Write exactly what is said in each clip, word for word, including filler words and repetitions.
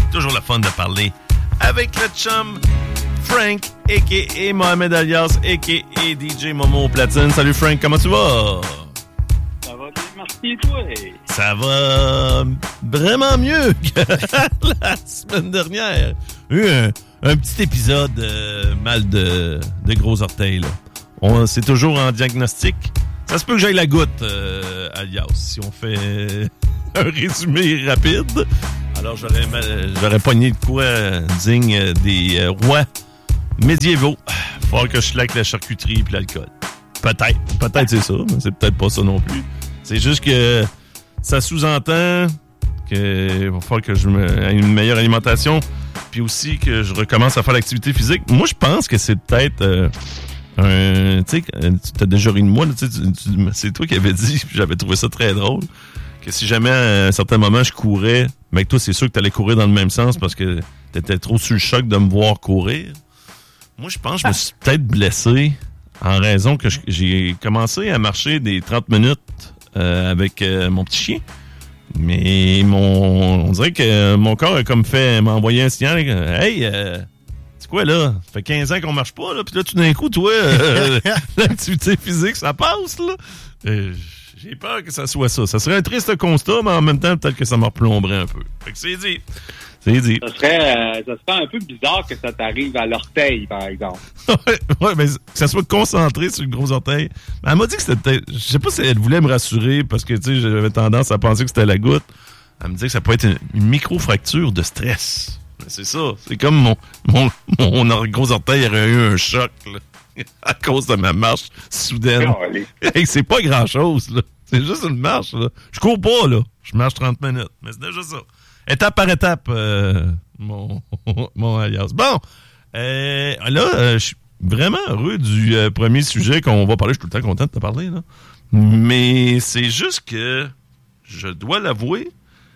C'est toujours le fun de parler avec le chum Frank, a k a. Mohamed Alias, a k a. D J Momo au platine. Salut Frank, comment tu vas? Ça va bien, merci, toi. Ça va vraiment mieux que la semaine dernière. Eu un, un petit épisode euh, mal de, de gros orteils, là. On, c'est toujours en diagnostic. Ça se peut que j'aille la goutte, euh, Alias, si on fait un résumé rapide. Alors, j'aurais, j'aurais pogné de quoi digne des euh, rois médiévaux. Faut que je slack la charcuterie et l'alcool. Peut-être. Peut-être c'est ça, mais c'est peut-être pas ça non plus. C'est juste que ça sous-entend qu'il va falloir que je me ait une meilleure alimentation puis aussi que je recommence à faire l'activité physique. Moi, je pense que c'est peut-être... Euh, un, tu sais, tu as déjà ri de moi, là, tu, tu, c'est toi qui avais dit, j'avais trouvé ça très drôle, que si jamais à un certain moment je courais, mais que toi, c'est sûr que tu allais courir dans le même sens parce que tu étais trop sous le choc de me voir courir. Moi, je pense que je me suis peut-être blessé en raison que je, j'ai commencé à marcher des trente minutes euh, avec euh, mon petit chien. Mais mon on dirait que mon corps a comme fait m'a envoyé un signal. Hey, euh, c'est quoi là? Ça fait quinze ans qu'on marche pas, là. Puis là, tout d'un coup, toi, euh, l'activité physique, ça passe, là. Euh, j'ai peur que ça soit ça. Ça serait un triste constat, mais en même temps, peut-être que ça me replomberait un peu. Fait que c'est dit. C'est dit. Ça serait, euh, ça serait un peu bizarre que ça t'arrive à l'orteil, par exemple. ouais, ouais, mais que ça soit concentré sur le gros orteil. Mais elle m'a dit que c'était... Je sais pas si elle voulait me rassurer parce que, tu sais, j'avais tendance à penser que c'était la goutte. Elle me dit que ça peut être une, une micro-fracture de stress. Mais c'est ça. C'est comme mon, mon, mon gros orteil aurait eu un choc, là, à cause de ma marche soudaine. Oh, hey, c'est pas grand-chose, là. C'est juste une marche, là. Je cours pas, là. Je marche trente minutes. Mais c'est déjà ça. Étape par étape, euh, mon, mon alias. Bon, euh, là, euh, je suis vraiment heureux du euh, premier sujet qu'on va parler. Je suis tout le temps content de te parler, là. Mais c'est juste que, je dois l'avouer,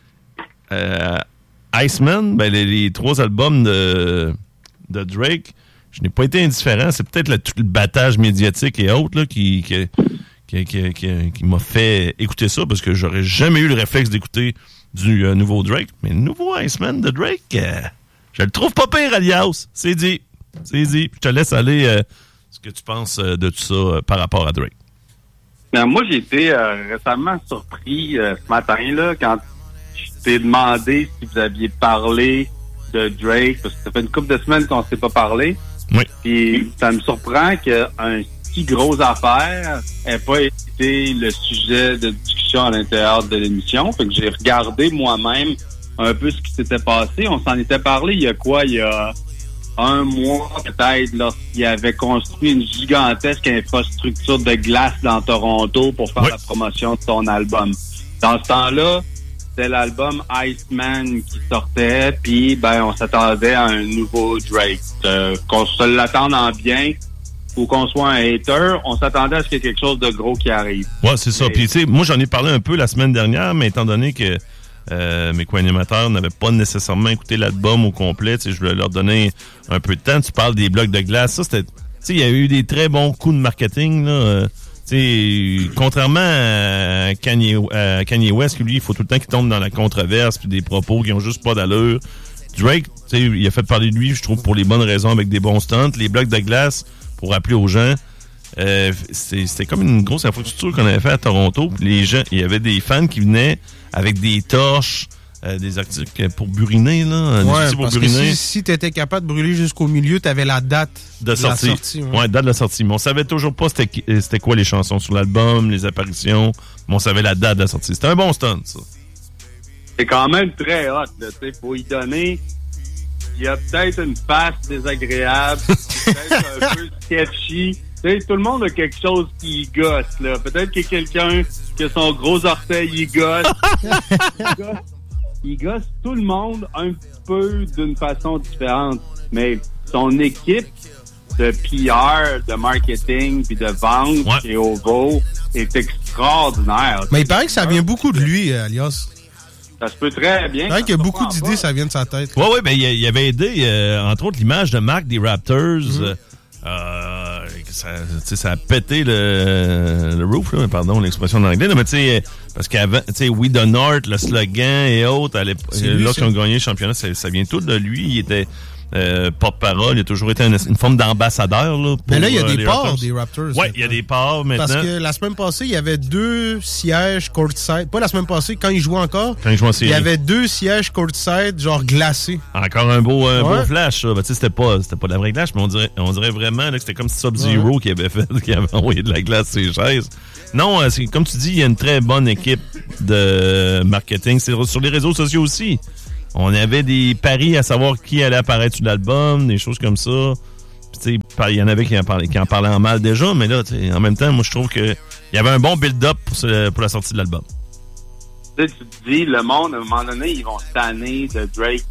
euh, Iceman, ben, les, les trois albums de, de Drake, je n'ai pas été indifférent. C'est peut-être le, tout le battage médiatique et autres là, qui, qui, qui, qui, qui, qui m'a fait écouter ça parce que j'aurais jamais eu le réflexe d'écouter du euh, nouveau Drake. Mais le nouveau Iceman de Drake, euh, je le trouve pas pire, Alias. C'est dit. C'est dit. Je te laisse aller euh, ce que tu penses euh, de tout ça euh, par rapport à Drake. Ben, moi, j'ai été euh, récemment surpris euh, ce matin-là quand je t'ai demandé si vous aviez parlé de Drake, parce que ça fait une couple de semaines qu'on ne s'est pas parlé. Oui. Puis ça me surprend qu'un si gros affaire n'ait pas été le sujet de discussion à l'intérieur de l'émission. Fait que j'ai regardé moi-même un peu ce qui s'était passé. On s'en était parlé il y a quoi? Il y a un mois peut-être, lorsqu'il avait construit une gigantesque infrastructure de glace dans Toronto pour faire oui. la promotion de son album. Dans ce temps-là, c'était l'album Iceman qui sortait, puis ben on s'attendait à un nouveau Drake. Euh, qu'on se l'attende en bien ou qu'on soit un hater, on s'attendait à ce qu'il y ait quelque chose de gros qui arrive. Ouais, c'est ça. Puis tu sais, moi j'en ai parlé un peu la semaine dernière, mais étant donné que euh, mes co-animateurs n'avaient pas nécessairement écouté l'album au complet, tu sais, je voulais leur donner un peu de temps. Tu parles des blocs de glace, ça c'était, tu sais, il y a eu des très bons coups de marketing là. Euh, T'sais, contrairement à Kanye, à Kanye West, lui, il faut tout le temps qu'il tombe dans la controverse puis des propos qui ont juste pas d'allure. Drake, il a fait parler de lui, je trouve, pour les bonnes raisons, avec des bons stunts. Les blocs de glace, pour rappeler aux gens, euh, c'est, c'était comme une grosse infrastructure qu'on avait fait à Toronto. Les gens, il y avait des fans qui venaient avec des torches, euh, des articles pour buriner, là. Ouais, pour parce buriner. que si, si tu étais capable de brûler jusqu'au milieu, tu avais la date de, de sortie. La sortie ouais. ouais, date de la sortie. Mais on savait toujours pas c'était, c'était quoi les chansons sur l'album, les apparitions. Mais on savait la date de la sortie. C'était un bon stunt, ça. C'est quand même très hot, là. Tu sais, faut y donner. Il y a peut-être une face désagréable, peut-être un peu sketchy. Tu sais, tout le monde a quelque chose qui gosse, là. Peut-être qu'il y a quelqu'un qui a son gros orteil, il gosse. il gosse. Il gosse tout le monde un petit peu d'une façon différente. Mais son équipe de P R, de marketing puis de vente ouais. chez Ovo est extraordinaire. Mais il paraît que ça vient beaucoup de lui, Alias. Ça se peut très bien. Il paraît qu'il y a beaucoup d'idées, pas. Ça vient de sa tête. Oui, oui, ben il avait aidé, euh, entre autres, l'image de marque des Raptors. Mm-hmm. Euh, ça, ça a pété le, le roof, là, pardon l'expression en anglais, là, mais tu sais, parce qu'avant, tu sais, We the North, le slogan et autres, lorsqu'ils ont gagné le championnat, ça, ça vient tout de lui. Il était euh, porte-parole, il a toujours été une, une forme d'ambassadeur. Là, pour, mais là, il y a euh, des parts des Raptors. Oui, il y a des parts maintenant. Parce que la semaine passée, il y avait deux sièges courtside. Pas la semaine passée, quand il jouait encore. Quand il jouait en série. Il y avait deux sièges courtside, genre glacés. Encore un beau, un ouais. beau flash, ça. Ben, tu sais, c'était pas, c'était pas de la vraie glace, mais on dirait, on dirait vraiment là, que c'était comme Sub-Zero ouais. qui avait fait, qui avait envoyé de la glace sur ses chaises. Non, c'est, comme tu dis, il y a une très bonne équipe de marketing. C'est sur les réseaux sociaux aussi. On avait des paris à savoir qui allait apparaître sur l'album, des choses comme ça. Puis, il y en avait qui en parlaient, qui en parlaient en mal déjà, mais là, en même temps, moi, je trouve qu'il y avait un bon build-up pour, ce, pour la sortie de l'album. Tu sais, tu te dis, le monde, à un moment donné, ils vont se tanner de Drake.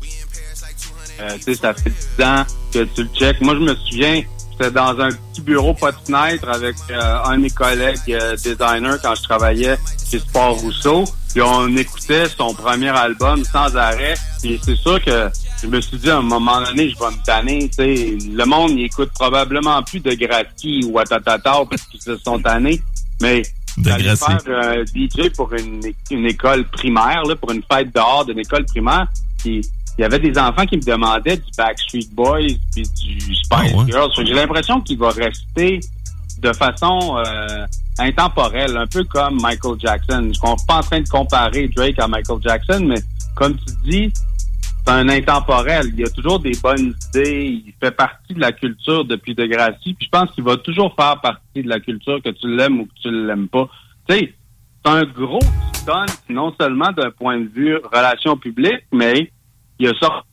Euh, tu sais, ça fait dix ans que tu le checkes. Moi, je me souviens, j'étais dans un petit bureau pas de fenêtre avec euh, un de mes collègues euh, designers quand je travaillais chez Sport Rousseau. Puis on écoutait son premier album sans arrêt. Et c'est sûr que je me suis dit, à un moment donné, je vais me tanner. Tu sais, le monde, il écoute probablement plus de Graffi ou Watatata parce qu'ils se sont tannés. Mais d'aller faire un euh, D J pour une, une école primaire, là, pour une fête dehors d'une école primaire, puis il y avait des enfants qui me demandaient du Backstreet Boys puis du Spice oh, ouais. Girls. J'ai l'impression qu'il va rester de façon euh, intemporelle, un peu comme Michael Jackson. Je suis pas en train de comparer Drake à Michael Jackson, mais comme tu dis, c'est un intemporel. Il y a toujours des bonnes idées. Il fait partie de la culture depuis Degrassi. Puis je pense qu'il va toujours faire partie de la culture, que tu l'aimes ou que tu l'aimes pas. Tu sais, c'est un gros stunt, non seulement d'un point de vue relation publique, mais il a sorti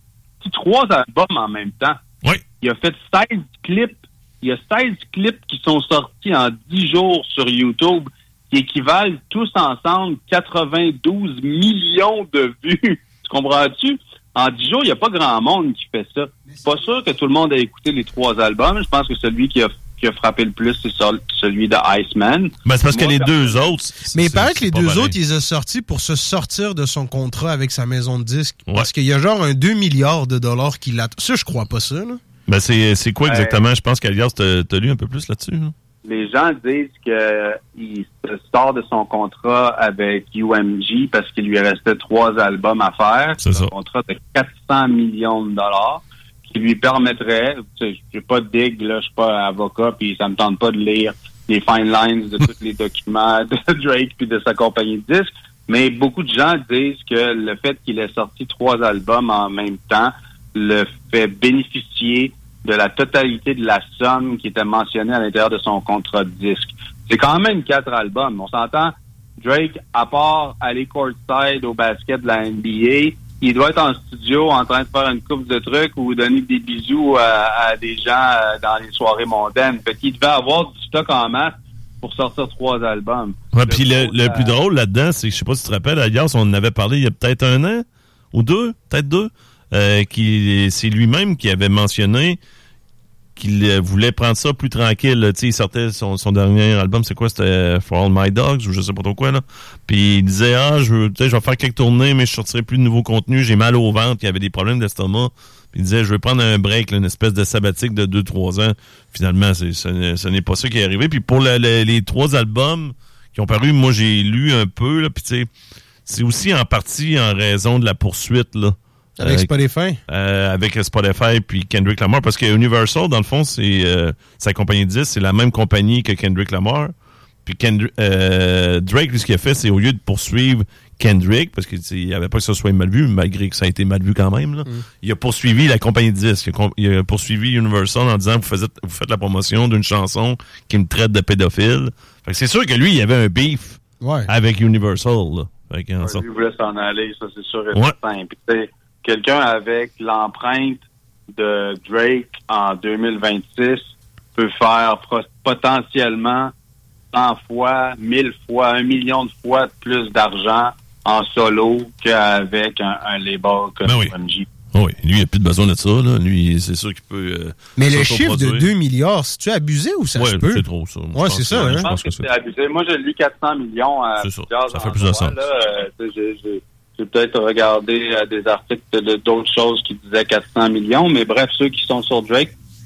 trois albums en même temps. Oui. Il a fait seize clips. Il y a seize clips qui sont sortis en dix jours sur YouTube qui équivalent tous ensemble quatre-vingt-douze millions de vues. Tu comprends-tu? En dix jours, il n'y a pas grand monde qui fait ça. C'est pas sûr que tout le monde a écouté les trois albums. Je pense que celui qui a, qui a frappé le plus, c'est celui de Iceman. Ben, c'est parce Moi, que les deux autres... Mais il paraît que les deux pareil. autres, ils ont sorti pour se sortir de son contrat avec sa maison de disques. Ouais. Parce qu'il y a genre un deux milliards de dollars qui l'attend. Ça, je crois pas ça, là. Ben, c'est, c'est quoi exactement? Euh, je pense qu'Alias, t'as, t'as lu un peu plus là-dessus. Là. Les gens disent qu'il se sort de son contrat avec U M G parce qu'il lui restait trois albums à faire. C'est ça. Un contrat de quatre cents millions de dollars qui lui permettrait, tu sais, j'ai pas de digue, là, je suis pas avocat, puis ça me tente pas de lire les fine lines de tous les documents de Drake puis de sa compagnie de disques, mais beaucoup de gens disent que le fait qu'il ait sorti trois albums en même temps le fait bénéficier de la totalité de la somme qui était mentionnée à l'intérieur de son contrat de disque. C'est quand même quatre albums. On s'entend, Drake, à part aller courtside au basket de la N B A, il doit être en studio en train de faire une coupe de trucs ou donner des bisous à, à des gens dans les soirées mondaines. Fait qu'il devait avoir du stock en masse pour sortir trois albums. Ouais, puis le, le plus drôle là-dedans, c'est que je sais pas si tu te rappelles, Alias, on en avait parlé il y a peut-être un an ou deux, peut-être deux. Euh, qui c'est lui-même qui avait mentionné qu'il euh, voulait prendre ça plus tranquille. Tu sais, il sortait son, son dernier album, c'est quoi? C'était For All My Dogs ou je sais pas trop quoi, là. Puis il disait, ah, je veux, tu sais, je vais faire quelques tournées, mais je sortirai plus de nouveaux contenus, j'ai mal au ventre, il y avait des problèmes d'estomac. Puis il disait, je vais prendre un break, là, une espèce de sabbatique de deux trois ans. Finalement, c'est, ce, ce n'est pas ça qui est arrivé. Puis pour le, le, les trois albums qui ont paru, moi, j'ai lu un peu, là, puis tu sais, c'est aussi en partie en raison de la poursuite, là. Avec euh, Spotify? Euh, avec Spotify puis Kendrick Lamar. Parce que Universal, dans le fond, c'est euh, sa compagnie de disques, c'est la même compagnie que Kendrick Lamar. Puis Kendrick, euh, Drake, lui, ce qu'il a fait, c'est au lieu de poursuivre Kendrick, parce qu'il n'y avait pas que ça soit mal vu, malgré que ça a été mal vu quand même, là, mm. il a poursuivi la compagnie de disques. Il a, il a poursuivi Universal en disant, vous faites, vous faites la promotion d'une chanson qui me traite de pédophile. Fait que c'est sûr que lui, il y avait un beef ouais. avec Universal. Là. Fait que, ouais, ça... Lui voulait s'en aller, ça c'est sûr et ouais. certain. Puis quelqu'un avec l'empreinte de Drake en deux mille vingt-six peut faire pro- potentiellement cent fois, mille fois, un million de fois de plus d'argent en solo qu'avec un, un label comme ben oui. U M G. Oui, lui, il n'a plus de besoin de ça. Là. Lui, c'est sûr qu'il peut... Euh, Mais le chiffre de deux milliards, c'est-tu abusé ou ça ouais, se peut? c'est trop, ça. Oui, c'est ça. Hein? Je pense, pense que, que c'est abusé. Moi, j'ai lu quatre cents millions à c'est ça. Ça fait plus de sens. Là, euh, j'ai, j'ai, j'ai peut-être regardé euh, des articles de, de, d'autres choses qui disaient quatre cents millions, mais bref, ceux qui sont sur Drake,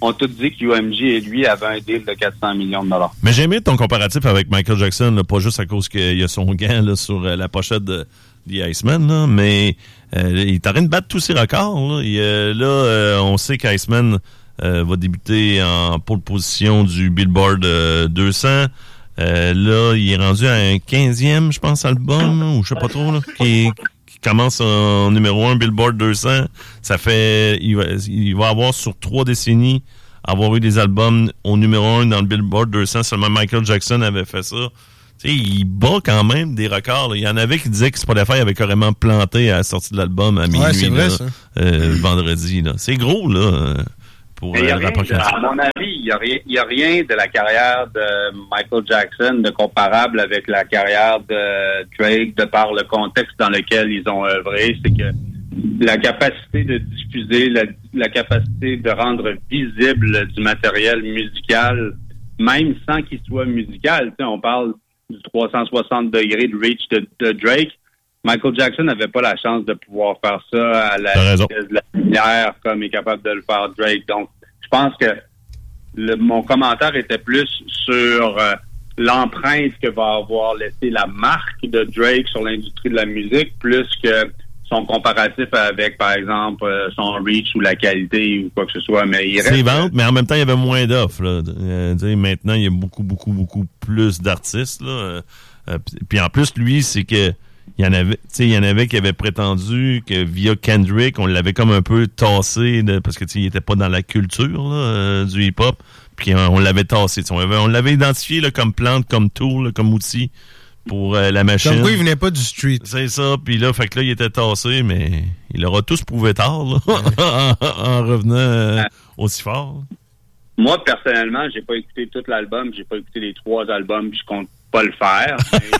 ont tous dit que U M G et lui avaient un deal de quatre cents millions de dollars. Mais j'ai aimé ton comparatif avec Michael Jackson, là, pas juste à cause qu'il y a son gant là, sur euh, la pochette de The Iceman, là, mais euh, il est en train de battre tous ses records. Là, il, euh, là euh, on sait qu'Iceman euh, va débuter en pole position du Billboard euh, deux cents. Euh, là, il est rendu à un quinzième, je pense, album, là, ou je sais pas trop, là, qui, qui commence en numéro un Billboard deux cents. Ça fait, il va, il va avoir sur trois décennies avoir eu des albums au numéro un dans le Billboard deux cents. Seulement Michael Jackson avait fait ça. Tu sais, il bat quand même des records. Là. Il y en avait qui disaient que Spotify avait carrément planté à la sortie de l'album à minuit, ouais, c'est vrai, là, ça. Euh, le vendredi. Là. C'est gros, là, pour euh, la rien de, à mon avis, il n'y a, a rien de la carrière de Michael Jackson de comparable avec la carrière de Drake, de par le contexte dans lequel ils ont œuvré. C'est que la capacité de diffuser, la, la capacité de rendre visible du matériel musical, même sans qu'il soit musical. Tu sais, on parle du trois cent soixante degrés de reach de, de Drake. Michael Jackson n'avait pas la chance de pouvoir faire ça à la vitesse de la lumière comme est capable de le faire Drake. Donc, je pense que le, mon commentaire était plus sur euh, l'empreinte que va avoir laissé la marque de Drake sur l'industrie de la musique, plus que son comparatif avec, par exemple, euh, son reach ou la qualité ou quoi que ce soit. Mais il reste... C'est vente, mais en même temps, il y avait moins d'offres. Là. Euh, maintenant, il y a beaucoup, beaucoup, beaucoup plus d'artistes. Là. Euh, puis en plus, lui, c'est que il y en avait, tu sais, il y en avait qui avaient prétendu que via Kendrick, on l'avait comme un peu tassé de, parce que tu sais, il était pas dans la culture là, euh, du hip-hop. Puis on, on l'avait tassé. On, avait, on l'avait identifié là, comme plante, comme tool, là, comme outil pour euh, la machine. Comme quoi, il venait pas du street. C'est ça. Puis là, fait que là, il était tassé, mais il aura tous prouvé tard là, en, en revenant euh, aussi fort. Moi, personnellement, j'ai pas écouté tout l'album. J'ai pas écouté les trois albums, puis je compte pas le faire.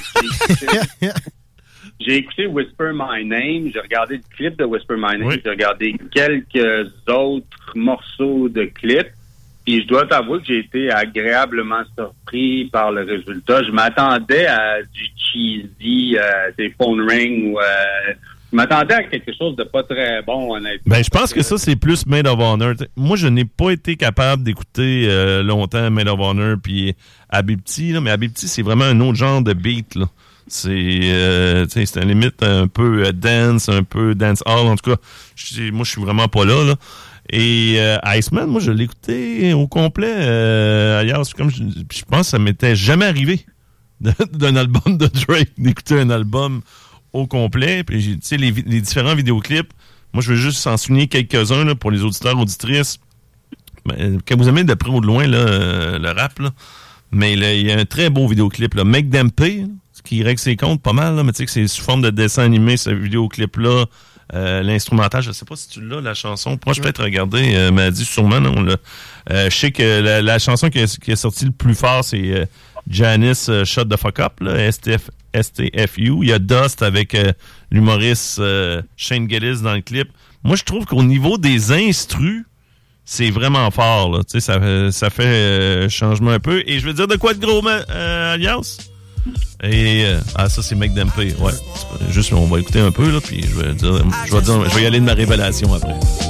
J'ai écouté Whisper My Name, j'ai regardé le clip de Whisper My Name, oui. J'ai regardé quelques autres morceaux de clips, et je dois t'avouer que j'ai été agréablement surpris par le résultat. Je m'attendais à du cheesy, euh, des phone ring, ou euh, je m'attendais à quelque chose de pas très bon, honnêtement. Ben, je pense que ça, c'est plus Maid of Honor. Moi, je n'ai pas été capable d'écouter euh, longtemps Maid of Honor puis Habibti, là, mais Habibti, c'est vraiment un autre genre de beat, là. C'est euh, c'est un limite un peu euh, dance, un peu dance hall, en tout cas. Moi, je suis vraiment pas là, là. Et euh, Iceman, moi, je l'ai écouté au complet euh, ailleurs. Comme je, je pense que ça m'était jamais arrivé de, d'un album de Drake d'écouter un album au complet. Puis, tu sais, les, les différents vidéoclips, moi, je veux juste en souligner quelques-uns là, pour les auditeurs, auditrices. Ben, quand vous aimez de près ou de loin là, euh, le rap, là, mais il y a un très beau vidéoclip, là, Make Them Pay, là, qui règle ses comptes pas mal, là, mais tu sais que c'est sous forme de dessin animé, ce vidéoclip-là. Euh, l'instrumental, je sais pas si tu l'as, la chanson. Moi, je peux être regardé, euh, m'a dit sûrement, non, là. Euh, je sais que la, la chanson qui est, qui est sortie le plus fort, c'est euh, Janice euh, Shut the Fuck Up, là, S T F U. Il y a Dust avec euh, l'humoriste euh, Shane Gillis dans le clip. Moi, je trouve qu'au niveau des instrus, c'est vraiment fort, là. Tu sais, ça, ça fait euh, changement un peu. Et je veux dire de quoi de gros, euh, Alias? Et euh, ah ça c'est Make Them Pay, ouais. Juste on va écouter un peu là, puis je vais dire, je vais dire, je vais y aller de ma révélation après.